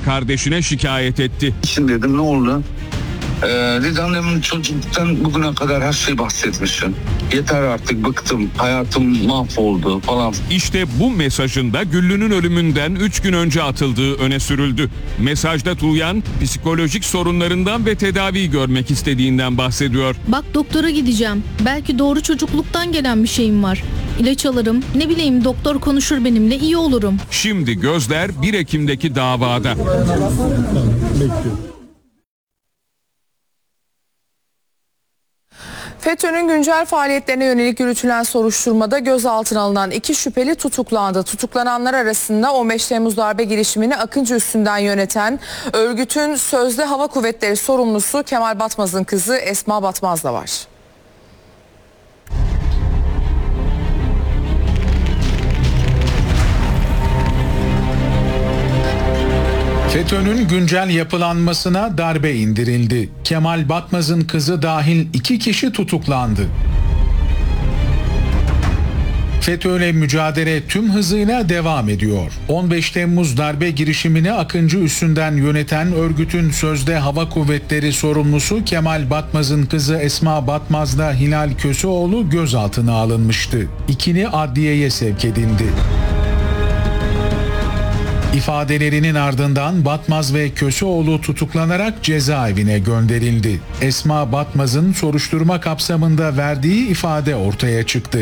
kardeşine şikayet etti. Şimdi dedim ne oldu? Dedi annemin çocukluktan bugüne kadar her şeyi bahsetmişsin. Yeter artık, bıktım, hayatım mahvoldu falan. İşte bu mesajında Güllü'nün ölümünden 3 gün önce atıldığı öne sürüldü. Mesajda Tuğyan psikolojik sorunlarından ve tedavi görmek istediğinden bahsediyor. Bak doktora gideceğim. Belki doğru çocukluktan gelen bir şeyim var. İlaç alırım. Ne bileyim doktor konuşur benimle, iyi olurum. Şimdi gözler 1 Ekim'deki davada. FETÖ'nün güncel faaliyetlerine yönelik yürütülen soruşturmada gözaltına alınan 2 şüpheli tutuklandı. Tutuklananlar arasında 15 Temmuz darbe girişimini Akıncı üssünden yöneten örgütün sözde hava kuvvetleri sorumlusu Kemal Batmaz'ın kızı Esma Batmaz da var. FETÖ'nün güncel yapılanmasına darbe indirildi. Kemal Batmaz'ın kızı dahil 2 kişi tutuklandı. FETÖ'yle mücadele tüm hızıyla devam ediyor. 15 Temmuz darbe girişimini Akıncı üssünden yöneten örgütün sözde hava kuvvetleri sorumlusu Kemal Batmaz'ın kızı Esma Batmaz'la Hilal Köseoğlu gözaltına alınmıştı. İkili adliyeye sevk edildi. İfadelerinin ardından Batmaz ve Köseoğlu tutuklanarak cezaevine gönderildi. Esma Batmaz'ın soruşturma kapsamında verdiği ifade ortaya çıktı.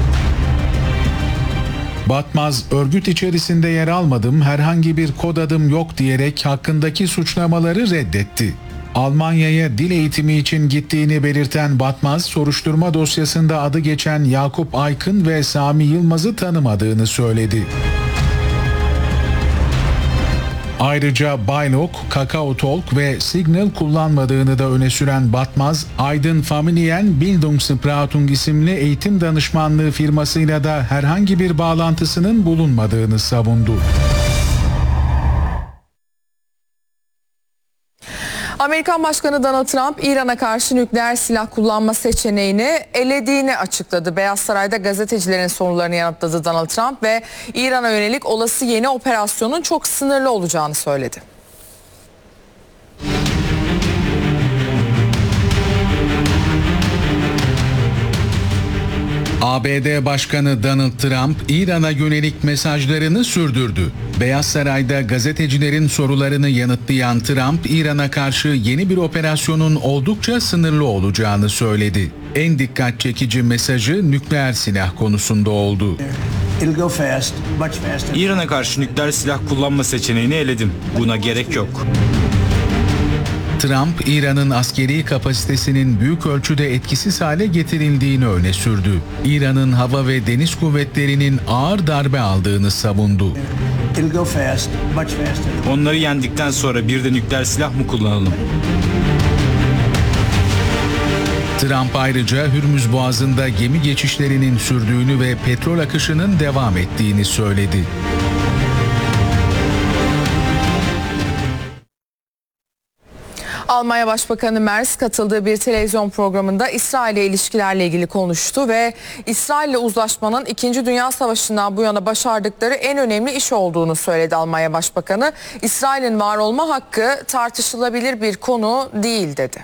Batmaz, örgüt içerisinde yer almadım, herhangi bir kod adım yok diyerek hakkındaki suçlamaları reddetti. Almanya'ya dil eğitimi için gittiğini belirten Batmaz, soruşturma dosyasında adı geçen Yakup Aykın ve Sami Yılmaz'ı tanımadığını söyledi. Ayrıca Baylok, Kakao Talk ve Signal kullanmadığını da öne süren Batmaz, Aydın Familien Bildungsberatung isimli eğitim danışmanlığı firmasıyla da herhangi bir bağlantısının bulunmadığını savundu. Amerikan Başkanı Donald Trump, İran'a karşı nükleer silah kullanma seçeneğini elediğini açıkladı. Beyaz Saray'da gazetecilerin sorularını yanıtladı Donald Trump ve İran'a yönelik olası yeni operasyonun çok sınırlı olacağını söyledi. ABD Başkanı Donald Trump, İran'a yönelik mesajlarını sürdürdü. Beyaz Saray'da gazetecilerin sorularını yanıtlayan Trump, İran'a karşı yeni bir operasyonun oldukça sınırlı olacağını söyledi. En dikkat çekici mesajı nükleer silah konusunda oldu. İran'a karşı nükleer silah kullanma seçeneğini eledim. Buna gerek yok. Trump, İran'ın askeri kapasitesinin büyük ölçüde etkisiz hale getirildiğini öne sürdü. İran'ın hava ve deniz kuvvetlerinin ağır darbe aldığını savundu. Onları yendikten sonra bir de nükleer silah mı kullanalım? Trump ayrıca Hürmüz Boğazı'nda gemi geçişlerinin sürdüğünü ve petrol akışının devam ettiğini söyledi. Almanya Başbakanı Merz katıldığı bir televizyon programında İsrail ile ilişkilerle ilgili konuştu ve İsrail ile uzlaşmanın 2. Dünya Savaşı'ndan bu yana başardıkları en önemli iş olduğunu söyledi Almanya Başbakanı. İsrail'in var olma hakkı tartışılabilir bir konu değil dedi.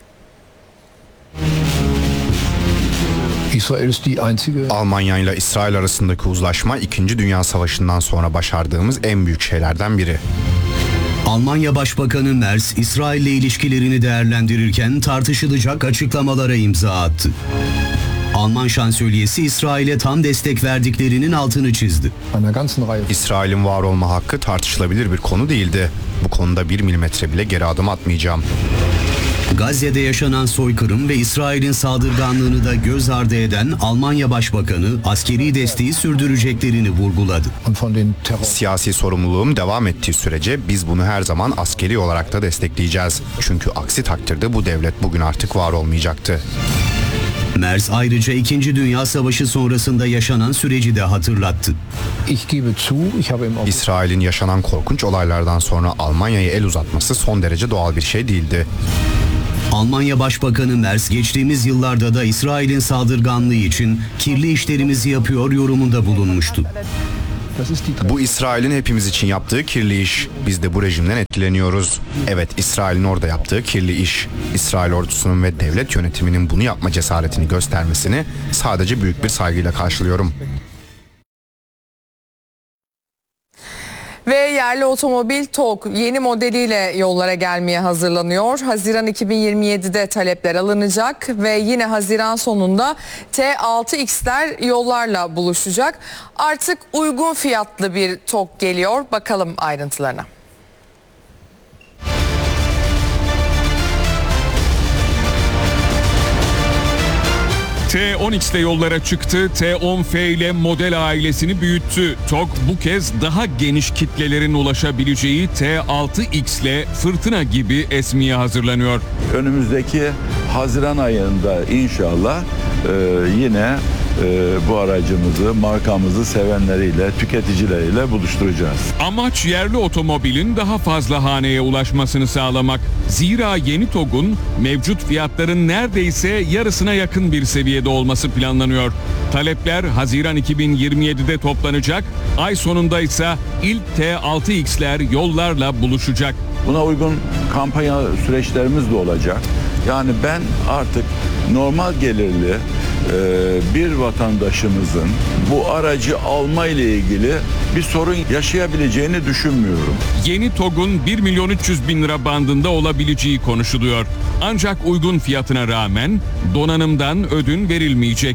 Almanya ile İsrail arasındaki uzlaşma 2. Dünya Savaşı'ndan sonra başardığımız en büyük şeylerden biri. Almanya Başbakanı Merz, İsrail ile ilişkilerini değerlendirirken tartışılacak açıklamalara imza attı. Alman şansölyesi İsrail'e tam destek verdiklerinin altını çizdi. İsrail'in var olma hakkı tartışılabilir bir konu değildi. Bu konuda 1 milimetre bile geri adım atmayacağım. Gazze'de yaşanan soykırım ve İsrail'in saldırganlığını da göz ardı eden Almanya Başbakanı askeri desteği sürdüreceklerini vurguladı. Siyasi sorumluluğum devam ettiği sürece biz bunu her zaman askeri olarak da destekleyeceğiz. Çünkü aksi takdirde bu devlet bugün artık var olmayacaktı. Merz ayrıca 2. Dünya Savaşı sonrasında yaşanan süreci de hatırlattı. İsrail'in yaşanan korkunç olaylardan sonra Almanya'ya el uzatması son derece doğal bir şey değildi. Almanya Başbakanı Merz geçtiğimiz yıllarda da İsrail'in saldırganlığı için kirli işlerimizi yapıyor yorumunda bulunmuştu. Bu İsrail'in hepimiz için yaptığı kirli iş. Biz de bu rejimden etkileniyoruz. Evet, İsrail'in orada yaptığı kirli iş. İsrail ordusunun ve devlet yönetiminin bunu yapma cesaretini göstermesini sadece büyük bir saygıyla karşılıyorum. Ve yerli otomobil TOG yeni modeliyle yollara gelmeye hazırlanıyor. Haziran 2027'de talepler alınacak ve yine Haziran sonunda T6X'ler yollarla buluşacak. Artık uygun fiyatlı bir TOG geliyor. Bakalım ayrıntılarına. T10X ile yollara çıktı, T10F ile model ailesini büyüttü. TOG bu kez daha geniş kitlelerin ulaşabileceği T6X ile fırtına gibi esmeye hazırlanıyor. Önümüzdeki Haziran ayında inşallah yine bu aracımızı, markamızı sevenleriyle, tüketicileriyle buluşturacağız. Amaç yerli otomobilin daha fazla haneye ulaşmasını sağlamak. Zira yeni TOG'un mevcut fiyatların neredeyse yarısına yakın bir seviyede olması planlanıyor. Talepler Haziran 2027'de toplanacak, ay sonunda ise ilk T6X'ler yollarla buluşacak. Buna uygun kampanya süreçlerimiz de olacak. Yani ben artık normal gelirli bir vatandaşımızın bu aracı alma ile ilgili bir sorun yaşayabileceğini düşünmüyorum. Yeni TOG'un 1.300.000 lira bandında olabileceği konuşuluyor. Ancak uygun fiyatına rağmen donanımdan ödün verilmeyecek.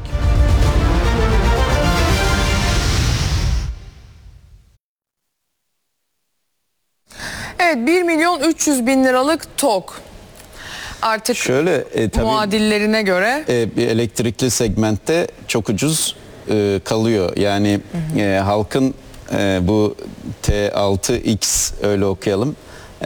Evet, 1.300.000 liralık TOG. Artık şöyle tabii, muadillerine göre bir elektrikli segmentte çok ucuz kalıyor. Yani halkın bu T6X, öyle okuyalım,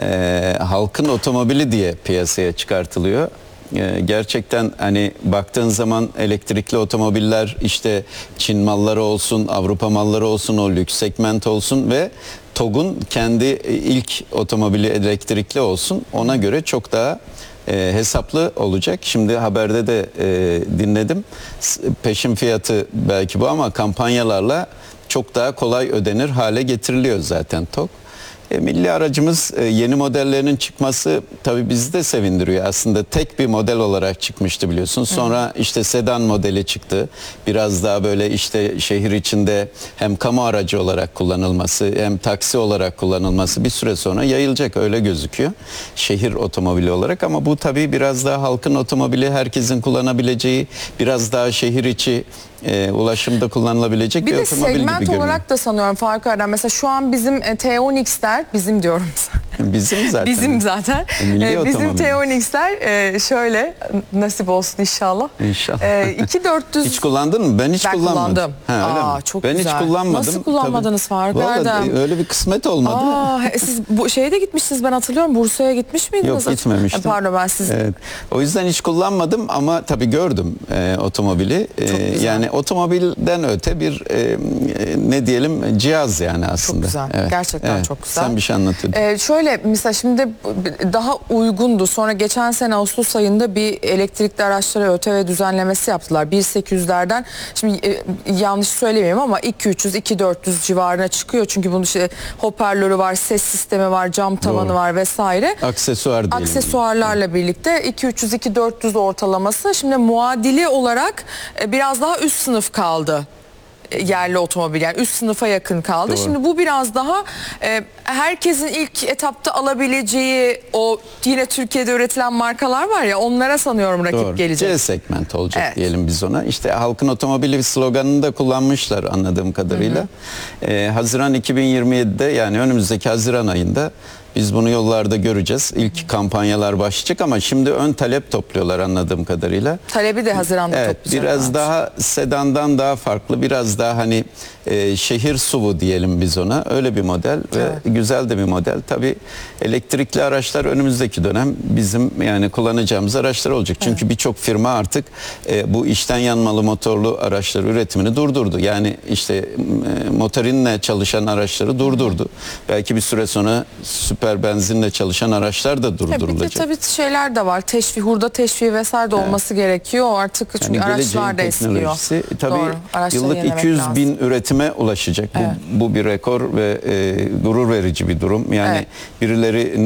halkın otomobili diye piyasaya çıkartılıyor. Gerçekten hani baktığın zaman elektrikli otomobiller, işte Çin malları olsun, Avrupa malları olsun, o lüks segment olsun ve TOG'un kendi ilk otomobili elektrikli olsun, ona göre çok daha hesaplı olacak. Şimdi haberde de dinledim. Peşin fiyatı belki bu ama kampanyalarla çok daha kolay ödenir hale getiriliyor zaten TOG. Milli aracımız yeni modellerinin çıkması tabii bizi de sevindiriyor. Aslında tek bir model olarak çıkmıştı biliyorsun. Sonra işte sedan modeli çıktı. Biraz daha böyle işte şehir içinde hem kamu aracı olarak kullanılması hem taksi olarak kullanılması bir süre sonra yayılacak, öyle gözüküyor. Şehir otomobili olarak, ama bu tabii biraz daha halkın otomobili, herkesin kullanabileceği, biraz daha şehir içi ulaşımda kullanılabilecek bir otomobil gibi görünüyor. Bir de segment olarak da sanıyorum Faruk Erdem. Mesela şu an bizim T10X'ler, bizim diyorum. Bizim zaten. Bizim zaten. Bizim T10X'ler şöyle, nasip olsun inşallah. İnşallah. 2400. Hiç kullandın mı? Ben hiç kullanmadım. Kullandım. Ha, çok ben güzel. hiç kullanmadım. Nasıl kullanmadınız Faruk Erdem? Öyle bir kısmet olmadı. Siz bu şeye de gitmişsiniz, ben hatırlıyorum. Bursa'ya gitmiş miydiniz? Yok, gitmemiştim. Pardon, ben siz. Evet. O yüzden hiç kullanmadım ama tabii gördüm otomobili. Yani otomobilden öte bir ne diyelim, cihaz yani aslında. Çok güzel. Evet. Gerçekten çok güzel. Sen bir şey anlatıyordun. Şöyle mesela şimdi daha uygundu. Sonra geçen sene Ağustos ayında bir elektrikli araçlara ÖTV düzenlemesi yaptılar. 1.800'lerden, şimdi yanlış söylemeyeyim ama 2.300-2.400 civarına çıkıyor. Çünkü bunun işte hoparlörü var, ses sistemi var, cam tavanı var vesaire. Aksesuar diyelim. Aksesuarlarla birlikte 2.300-2.400 ortalaması. Şimdi muadili olarak biraz daha üst sınıf kaldı. Yerli otomobil, yani üst sınıfa yakın kaldı. Doğru. Şimdi bu biraz daha herkesin ilk etapta alabileceği, o yine Türkiye'de üretilen markalar var ya, onlara sanıyorum rakip Doğru. gelecek. C segment olacak diyelim biz ona. İşte halkın otomobili sloganını da kullanmışlar anladığım kadarıyla. Haziran 2027'de, yani önümüzdeki Haziran ayında biz bunu yollarda göreceğiz. İlk kampanyalar başlayacak ama şimdi ön talep topluyorlar anladığım kadarıyla. Talebi de Haziran'da toplayacak. Biraz daha sedandan daha farklı, biraz daha hani şehir SUV'u diyelim biz ona. Öyle bir model ve güzel de bir model. Tabii elektrikli araçlar önümüzdeki dönem bizim yani kullanacağımız araçlar olacak. Çünkü birçok firma artık bu içten yanmalı motorlu araçlar üretimini durdurdu. Yani işte motorinle çalışan araçları durdurdu. Belki bir süre sonra süper süper benzinle çalışan araçlar da Bir de durdurulacak. tabii şeyler de var. Hurda teşviği vesaire de olması gerekiyor artık çünkü Yani araçlar da eskiyor. teknolojisi tabii Doğru, araçları yıllık yenilemek 200 lazım. bin üretime ulaşacak. Bu bir rekor ve gurur verici bir durum. Yani Evet. birileri